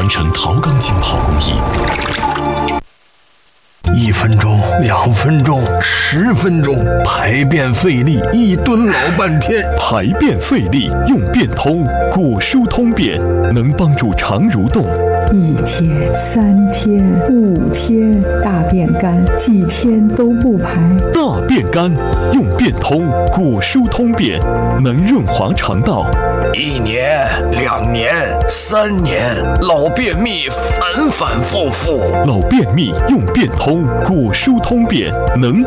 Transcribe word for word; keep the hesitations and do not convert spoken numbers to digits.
完成陶钢浸泡工艺。 一分钟，两分钟，十分钟，排便费力，一蹲老半天。 排便费力用便通，果蔬通便能帮助肠蠕动。 一天、三天、五天，大便干，几天都不排。 大便干用便通，果蔬通便能润滑肠道。 一年、两年、三年，老便秘反反复复。 老便秘用便通，果蔬通便能